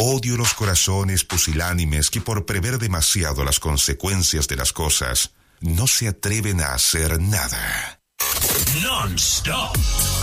Odio los corazones pusilánimes que por prever demasiado las consecuencias de las cosas, no se atreven a hacer nada. Non-stop.